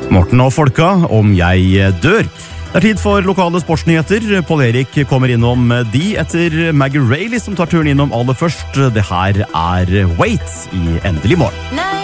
Morten og Folka, om jeg dør. Det tid for lokale sportsnyheter. Pål Erik kommer innom de etter Maggie Reilly, som tar turen innom aller først. Det her Wait i Endelig morgen.